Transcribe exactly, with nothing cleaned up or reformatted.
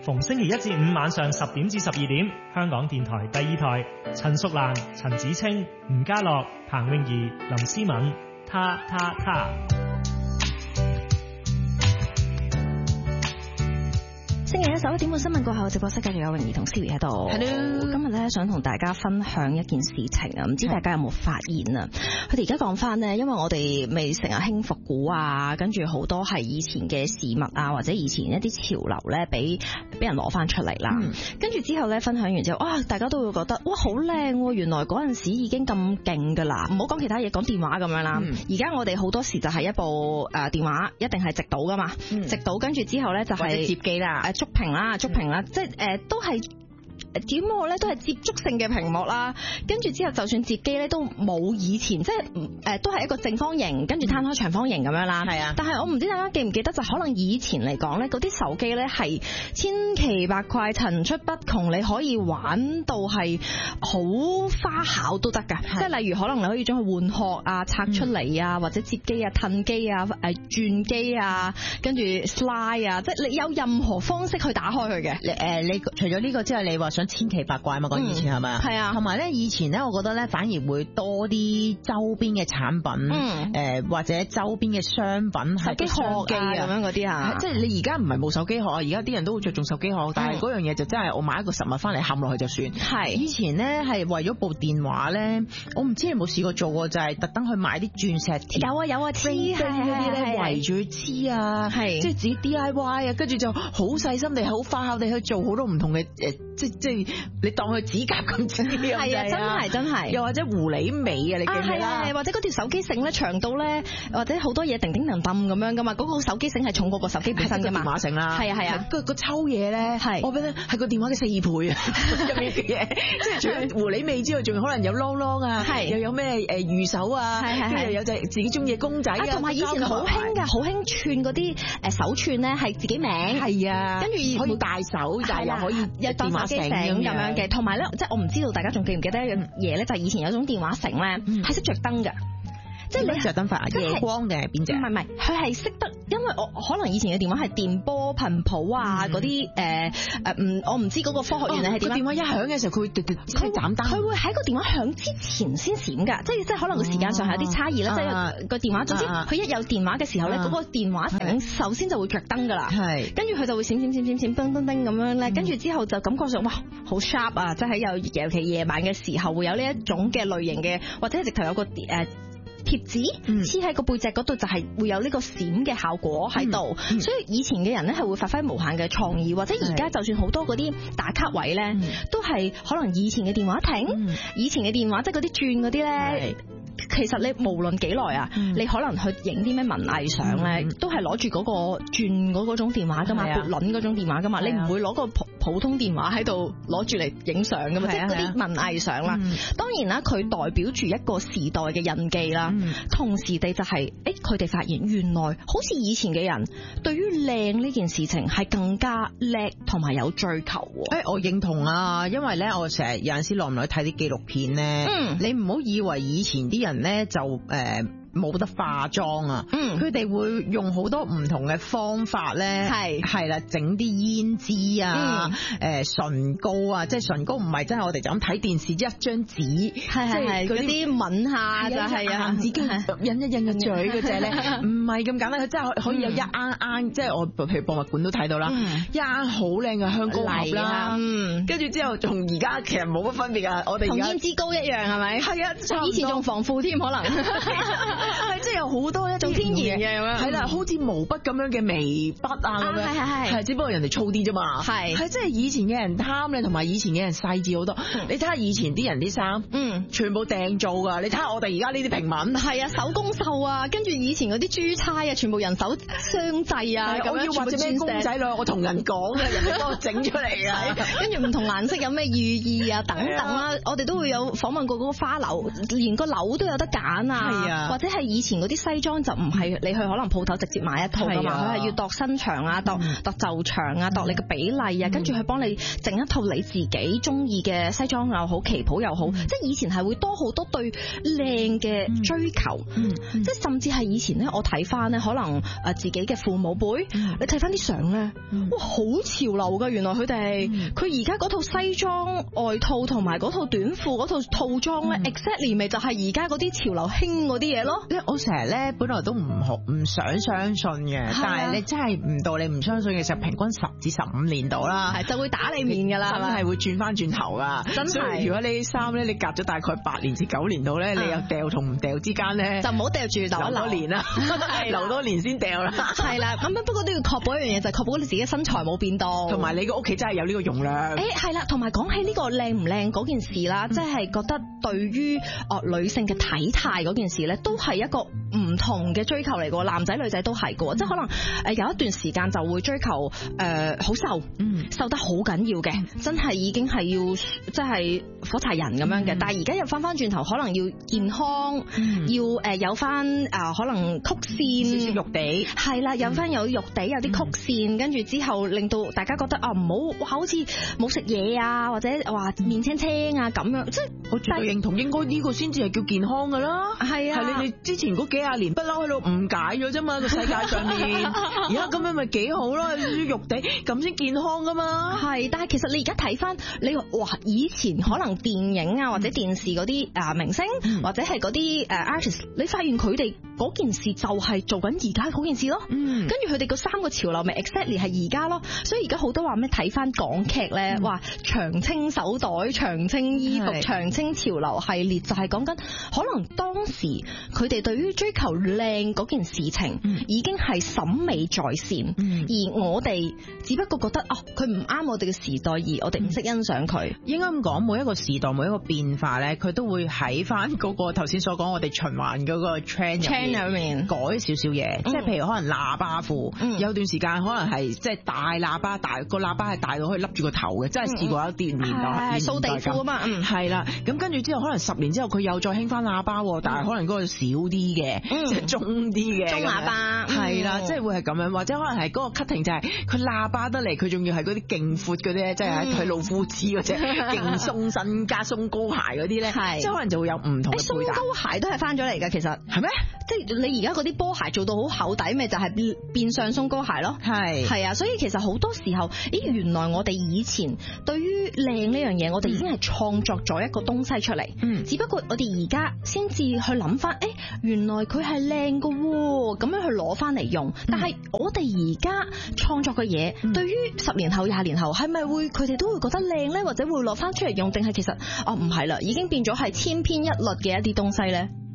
逢星期一至五晚上十點至十二點，香港電台第二台，陳淑蘭、陳子清、吳家樂、彭詠儀、林思敏，他他他。 星期一十一點半新聞過後，直播室繼續有泳兒同 Siri 喺度。 Hello， 今日咧想同大家分享一件事情啊，唔知大家有冇發現啊？佢哋而家講翻呢，因為我哋未成日興復古啊，跟住好多係以前嘅事物啊，或者以前一啲潮流咧，俾俾人攞翻出嚟啦。跟、嗯、住之後咧，分享完之後，哇，大家都會覺得哇好靚喎！原來嗰陣時已經咁勁噶啦。唔好講其他嘢，講電話咁樣啦。而、嗯、家我哋好多時就係一部誒電話，一定係直到噶嘛，嗯、直到跟住之後咧就係、是、 接機啦。 觸屏啦，觸屏啦，即係誒、呃、都係點我咧都係接觸性嘅屏幕啦，跟住之後就算接機咧都冇以前即係誒、呃、都係一個正方形，跟住攤開長方形咁樣啦。係啊，但係我唔知大家記唔記得，就可能以前嚟講咧，嗰啲手機咧係千奇百怪、層出不窮，你可以玩到係好花巧都得㗎。即係例如可能你可以將佢換殼啊、拆出嚟啊、嗯，或者接機啊、褪機啊、誒轉機啊，跟住 slide 啊，即係你有任何方式去打開佢嘅。你誒、呃，你除咗呢個之外，你話想千奇百怪嘛？講以前係咪啊？係啊。同埋咧，以前咧，我覺得咧，反而會多啲周邊嘅產品，誒、嗯呃、或者周邊嘅商品，手機殼啊咁樣嗰啲啊。即係你而家唔係冇手機殼，而家啲人都會着重手機殼，但係嗰樣嘢就真係我買一個實物翻嚟冚落去就算。係。以前咧係為咗部電話咧，我唔知你有冇試過做過，就係特登去買啲鑽石貼。有啊有啊，黐嗰啲咧圍住黐啊，係即係自己 D I Y 啊，跟住就好細心地、好花巧地去做好多唔同嘅誒，即即係你當佢指甲咁黐咁。係啊，真係真係。又或者狐狸尾啊，你記唔記得？啊係啊，或者嗰條手機繩咧長到咧，或者好多嘢叮叮噹噹咁樣噶嘛，嗰、嗰個手機繩係重過個手機本身噶嘛。電話繩啦。係啊係啊。個個抽嘢咧，係我覺得係個電話嘅四倍啊，入面嘅嘢，即係除咗狐狸尾之外，仲可能有啷啷啊，又有咩誒魚手啊，跟住又有隻自己中意嘅公仔啊。同埋以前好興㗎，好興串嗰啲誒手串咧，係自己名。係啊。跟住可以戴手，但係又可以有電話繩咁樣嘅。同埋咧，即係我唔知道大家仲記唔記得一樣嘢咧，就係以前有種電話繩咧，係識着燈㗎。即係你着燈法夜光嘅邊隻？唔係唔係，佢係識得，因為我可能以前嘅電話係電波頻譜啊，嗰啲誒誒唔，我唔知嗰個科學原理係點。個電話一響嘅時候，佢會嘟嘟佢斬燈。佢會喺個電話響之前先閃㗎，即係即係可能個時間上係有啲差異啦。即係個電話，總之佢一有電話嘅時候咧，嗰個電話繩首先就會着燈㗎啦。係，跟住佢就會閃閃閃閃閃叮叮叮咁樣咧，跟住之後就感覺上哇好 sharp 啊！即係喺有尤其夜晚嘅時候會有呢一種嘅類型嘅，或者直頭有個誒貼紙黐喺個背脊嗰度，就係會有呢個閃嘅效果喺度、嗯嗯，所以以前嘅人咧係會發揮無限嘅創意，或者而家就算好多嗰啲打卡位咧、嗯，都係可能以前嘅電話亭、嗯，以前嘅電話即係嗰啲轉嗰啲咧。其實你無論幾耐啊，你可能去影啲咩文藝相咧、嗯，都係攞住嗰個轉嗰嗰種電話噶嘛，撥輪嗰種電話噶嘛，你唔會攞個普普通電話喺度攞住嚟影相噶嘛，即係嗰啲文藝相啦。當然啦，佢代表住一個時代嘅印記啦、嗯，同時地就係、是，誒佢哋發現原來好似以前嘅人對於靚呢件事情係更加叻同埋有追求。誒、欸，我認同啊，因為咧我成日有陣時耐唔耐睇啲紀錄片咧、嗯，你唔好以為以前啲人咧就誒冇得化妝啊，嗯，佢哋會用好多唔同嘅方法咧，係係啦，整啲胭脂啊，誒、嗯、唇膏啊，即係唇膏唔係真係我哋就咁睇電視一張紙，係係係嗰啲吻下就係啊，紙巾印一印個嘴嗰隻咧，唔係咁簡單，佢真係可以有一啱啱，即係我譬如博物館都睇到啦、嗯，一啱好靚嘅香膏盒啦，嗯，跟住之後同而家其實冇乜分別啊，我哋同胭脂膏一樣係咪？係啊，以前仲防腐添可能。係即係有好多一種天然嘅咁樣，係啦，好似毛筆咁樣嘅眉筆啊咁樣，係係係，只不過人哋粗啲啫嘛，係係即係以前嘅人貪靚，同埋以前嘅人細緻好多。嗯、你睇下以前啲人啲衫，嗯，全部訂做噶。你睇下我哋而家呢啲平民，係啊，手工繡啊，跟住以前嗰啲珠釵啊，全部人手相製啊，咁樣或者咩公仔咯，我同人講嘅，人哋幫我整出嚟啊，跟住唔同顏色有咩寓意啊等等啦，我哋都會有訪問過嗰個花樓，連個樓都有得揀啊，係啊，或者係係以前嗰啲西裝就唔係你去可能鋪頭直接買一套㗎嘛，佢係要度身長啊，度度袖長啊，度你嘅比例啊，跟住佢幫你整一套你自己中意嘅西裝又好，旗袍又好，即係以前係會多好多對靚嘅追求，即係甚至係以前咧，我睇翻咧，可能誒自己嘅父母輩，你睇翻啲相咧，哇，好潮流㗎，原來佢哋，佢而家嗰套西裝外套同埋嗰套短褲嗰套套裝咧 exactly 咪就係而家嗰啲潮流興嗰啲嘢咯。 我成日咧本來都唔好唔想相信嘅，啊、但係你真係唔到你唔相信嘅時候，平均十至十五年度啦， 係就會打你面㗎啦， 真係會轉翻轉頭㗎。真係，所以如果你啲衫咧，你隔咗大概八年至九年度咧，你又掉同唔掉之間咧， 就唔好掉住留一多年啦，留多年先掉啦。 係啦，咁不過都要確保一樣嘢，就係、是、確保你自己身材冇變到， 同埋你個屋企真係有呢個容量。 誒係啦，同埋講起呢個靚唔靚嗰件事啦，即係、嗯、覺得對於哦女性嘅體態嗰件事咧，都係一個唔同嘅追求嚟㗎，男仔女仔都係㗎，嗯、即係可能誒有一段時間就會追求誒好、呃、瘦，嗯，瘦得好緊要嘅，嗯、真係已經係要即係火柴人咁樣嘅，嗯、但係而家又翻翻轉頭，可能要健康，嗯、要誒有翻啊可能曲線， 少少肉地， 係啦，有翻有肉地，有啲曲線，跟住、嗯、之後令到大家覺得啊唔好哇好似冇食嘢啊，或者話面青青啊咁樣，即係我絕對認同，應該呢個先至係叫健康㗎啦。係啊，係你哋之前嗰幾廿年不嬲喺度誤解咗啫嘛，個世界上面而家咁樣咪幾好咯，啲肉地咁先健康㗎嘛。 係，但係其實你而家睇翻你話哇，以前可能電影啊或者電視嗰啲啊明星、嗯、或者係嗰啲誒 artist， 你發現佢哋嗰件事就係做緊而家嗰件事咯。嗯，跟住佢哋個三個潮流咪 exactly 係而家咯，所以而家好多話咩睇翻港劇咧，話、嗯、長青手袋、長青衣服、是長青潮流系列，就係講緊可能當時佢哋對於追求靚嗰件事情、嗯、已經係審美在線，嗯、而我哋只不過覺得哦，佢唔啱我哋嘅時代，而我哋唔識欣賞佢。 應該咁講，每一個時代每一個變化咧，佢都會喺翻嗰個頭先所講我哋循環嗰個 trend 入面改少少嘢，即係譬如可能喇叭褲，嗯、有段時間可能係即係大喇叭，大個喇叭係大到可以笠住個頭嘅，真係試過一啲年代， 掃地褲啊嘛，嗯， 係啦，咁跟住之後可能十年之後佢又再興翻喇叭，但係可能嗰個少啲嘅，即係、嗯、中啲嘅中喇叭， 係啦，即係會係咁樣，或者可能係嗰個 cutting 就係佢喇叭得嚟，佢仲要係嗰啲勁闊嗰啲，即係喺老夫子嗰隻勁鬆身加鬆高鞋嗰啲咧，係即係可能就會有唔同嘅配搭。鬆高鞋都係翻咗嚟㗎，其實係咩？即係你而家嗰啲波鞋做到好厚底，咪就係變變相鬆高鞋咯。係係啊，所以其實好多時候，咦，原來我哋以前對於靚呢樣嘢，我哋已經係創作咗一個東西出嚟。嗯，只不過我哋而家先至去諗翻，誒，原來佢係靚㗎喎，咁樣去攞翻嚟用。但係我哋而家創作嘅嘢，嗯、對於十年後、廿年後，係咪會佢哋都會覺得靚咧，或者會攞翻出嚟用？定係其實哦唔係啦，已經變咗係千篇一律嘅一啲東西咧？